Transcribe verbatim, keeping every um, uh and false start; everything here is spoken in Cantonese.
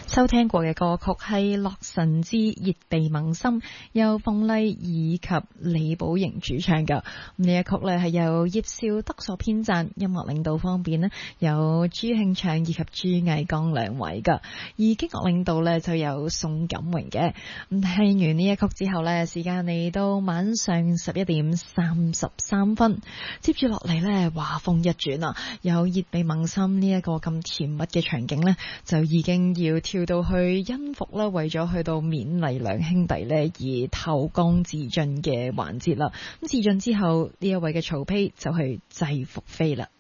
收聽過嘅歌曲係《洛神之熱地萌心》，由鳳麗以及李寶瑩主唱嘅。呢一曲呢係由葉紹德所編撰，音樂領導方面呢有朱慶祥以及朱毅剛兩位嘅，而擊樂領導呢就有宋錦榮嘅。咁聽完呢一曲之後呢，時間嚟到晚上十一點三十三分，接住落嚟呢，畫風一轉啊，有熱地萌心呢一個咁甜蜜嘅場景呢，就已經要跳到去音符啦，為咗去到勉勵兩兄弟呢而投江自盡嘅環節啦。咁自盡之後，呢一位嘅曹丕就去制服飛啦。